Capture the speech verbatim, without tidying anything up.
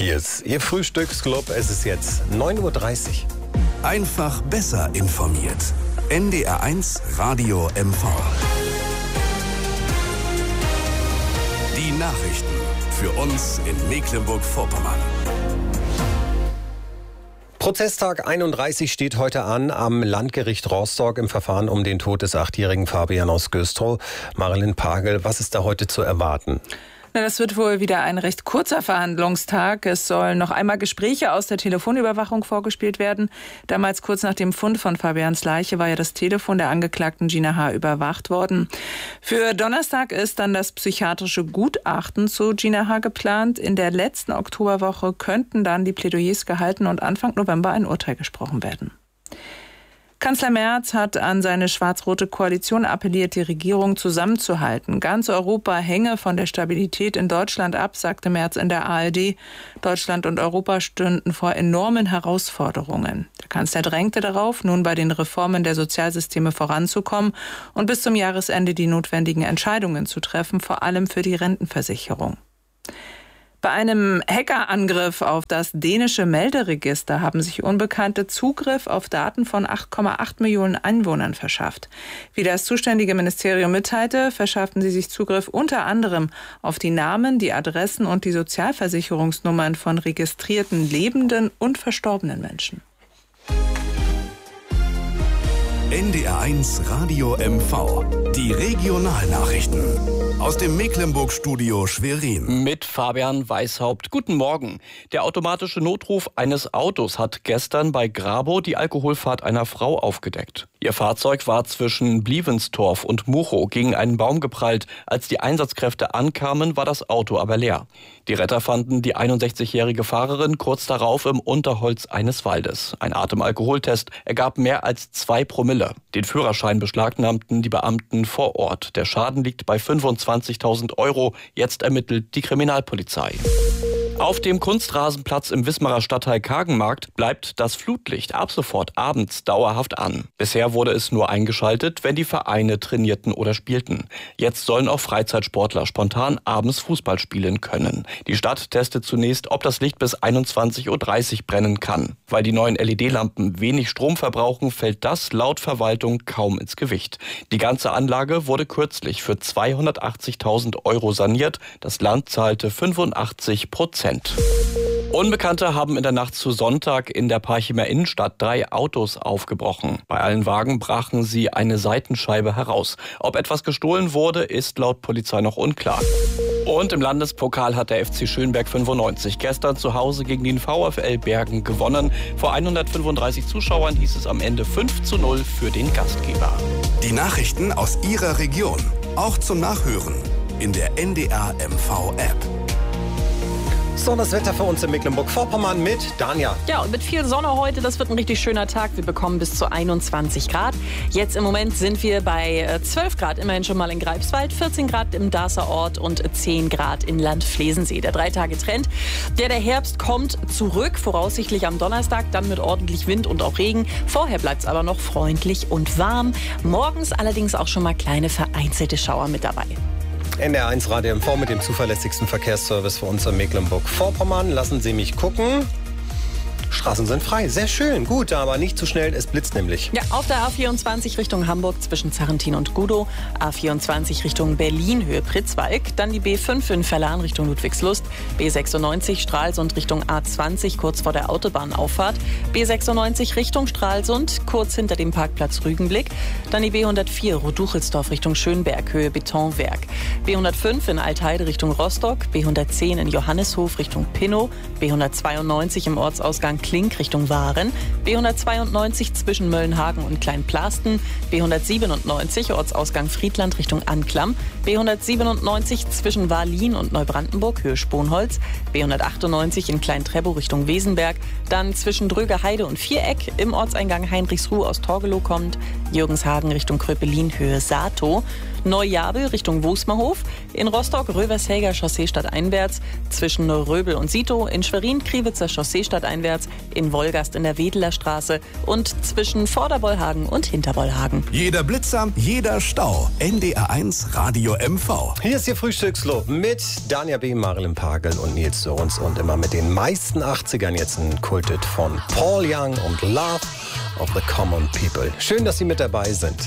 Hier ist Ihr Frühstücksclub. Es ist jetzt neun Uhr dreißig. Einfach besser informiert. N D R eins Radio M V. Die Nachrichten für uns in Mecklenburg-Vorpommern. Prozesstag einunddreißig steht heute an am Landgericht Rostock im Verfahren um den Tod des achtjährigen Fabian aus Güstrow. Marilyn Pagel, was ist da heute zu erwarten? Na, das wird wohl wieder ein recht kurzer Verhandlungstag. Es sollen noch einmal Gespräche aus der Telefonüberwachung vorgespielt werden. Damals kurz nach dem Fund von Fabians Leiche war ja das Telefon der Angeklagten Gina H. überwacht worden. Für Donnerstag ist dann das psychiatrische Gutachten zu Gina H. geplant. In der letzten Oktoberwoche könnten dann die Plädoyers gehalten und Anfang November ein Urteil gesprochen werden. Kanzler Merz hat an seine schwarz-rote Koalition appelliert, die Regierung zusammenzuhalten. Ganz Europa hänge von der Stabilität in Deutschland ab, sagte Merz in der A R D. Deutschland und Europa stünden vor enormen Herausforderungen. Der Kanzler drängte darauf, nun bei den Reformen der Sozialsysteme voranzukommen und bis zum Jahresende die notwendigen Entscheidungen zu treffen, vor allem für die Rentenversicherung. Bei einem Hackerangriff auf das dänische Melderegister haben sich Unbekannte Zugriff auf Daten von acht Komma acht Millionen Einwohnern verschafft. Wie das zuständige Ministerium mitteilte, verschafften sie sich Zugriff unter anderem auf die Namen, die Adressen und die Sozialversicherungsnummern von registrierten lebenden und verstorbenen Menschen. N D R eins Radio M V. Die Regionalnachrichten. Aus dem Mecklenburg-Studio Schwerin. Mit Fabian Weishaupt. Guten Morgen. Der automatische Notruf eines Autos hat gestern bei Grabow die Alkoholfahrt einer Frau aufgedeckt. Ihr Fahrzeug war zwischen Blievenstorf und Muchow gegen einen Baum geprallt. Als die Einsatzkräfte ankamen, war das Auto aber leer. Die Retter fanden die einundsechzigjährige Fahrerin kurz darauf im Unterholz eines Waldes. Ein Atemalkoholtest ergab mehr als zwei Promille. Den Führerschein beschlagnahmten die Beamten vor Ort. Der Schaden liegt bei fünfundzwanzigtausend Euro. Jetzt ermittelt die Kriminalpolizei. Auf dem Kunstrasenplatz im Wismarer Stadtteil Kagenmarkt bleibt das Flutlicht ab sofort abends dauerhaft an. Bisher wurde es nur eingeschaltet, wenn die Vereine trainierten oder spielten. Jetzt sollen auch Freizeitsportler spontan abends Fußball spielen können. Die Stadt testet zunächst, ob das Licht bis einundzwanzig Uhr dreißig brennen kann. Weil die neuen L E D-Lampen wenig Strom verbrauchen, fällt das laut Verwaltung kaum ins Gewicht. Die ganze Anlage wurde kürzlich für zweihundertachtzigtausend Euro saniert. Das Land zahlte fünfundachtzig Prozent. Unbekannte haben in der Nacht zu Sonntag in der Parchimer Innenstadt drei Autos aufgebrochen. Bei allen Wagen brachen sie eine Seitenscheibe heraus. Ob etwas gestohlen wurde, ist laut Polizei noch unklar. Und im Landespokal hat der F C Schönberg fünfundneunzig gestern zu Hause gegen den VfL Bergen gewonnen. Vor hundertfünfunddreißig Zuschauern hieß es am Ende fünf zu null für den Gastgeber. Die Nachrichten aus Ihrer Region, auch zum Nachhören in der N D R M V-App. So, das Wetter für uns in Mecklenburg-Vorpommern mit Danja. Ja, und mit viel Sonne heute, das wird ein richtig schöner Tag. Wir bekommen bis zu einundzwanzig Grad. Jetzt im Moment sind wir bei zwölf Grad, immerhin schon mal in Greifswald, vierzehn Grad im Darßer Ort und zehn Grad in Landflesensee. Der Drei-Tage-Trend. Der, der Herbst kommt zurück, voraussichtlich am Donnerstag, dann mit ordentlich Wind und auch Regen. Vorher bleibt es aber noch freundlich und warm. Morgens allerdings auch schon mal kleine vereinzelte Schauer mit dabei. N D R eins Radio M V mit dem zuverlässigsten Verkehrsservice für uns in Mecklenburg-Vorpommern. Lassen Sie mich gucken. Straßen sind frei. Sehr schön. Gut, aber nicht zu schnell. Es blitzt nämlich. Ja, auf der A vierundzwanzig Richtung Hamburg zwischen Zarrentin und Gudow. A vierundzwanzig Richtung Berlin, Höhe Pritzwalk. Dann die B fünf in Verlan Richtung Ludwigslust. B sechsundneunzig Stralsund Richtung A zwanzig, kurz vor der Autobahnauffahrt. B sechsundneunzig Richtung Stralsund, kurz hinter dem Parkplatz Rügenblick. Dann die B hundertvier Roduchelsdorf Richtung Schönberg, Höhe Betonwerk. B hundertfünf in Altheide Richtung Rostock. B hundertzehn in Johannishof Richtung Pinnow. B hundertzweiundneunzig im Ortsausgang Klink Richtung Waren, B hundertzweiundneunzig zwischen Möllenhagen und Kleinplasten, B hundertsiebenundneunzig Ortsausgang Friedland Richtung Anklam, B hundertsiebenundneunzig zwischen Wahllin und Neubrandenburg Höhe Sponholz, B hundertachtundneunzig in Klein-Treppow Richtung Wesenberg, dann zwischen Drögerheide und Viereck im Ortseingang Heinrichsruh aus Torgelow kommt, Jürgenshagen Richtung Kröpelin Höhe Sato, Neujabel Richtung Wusmerhof, in Rostock Rövershäger Chaussee stadteinwärts, zwischen Röbel und Sito, in Schwerin Kriwitzer Chaussee stadteinwärts, in Wolgast in der Wedeler Straße und zwischen Vorderbollhagen und Hinterbollhagen. Jeder Blitzer, jeder Stau. N D R eins Radio M V. Hier ist Ihr Frühstückslob mit Danja B., Marilyn Pagel und Nils Sörens und immer mit den meisten achtzigern jetzt ein Kultet von Paul Young und Love of the Common People. Schön, dass Sie mit dabei sind.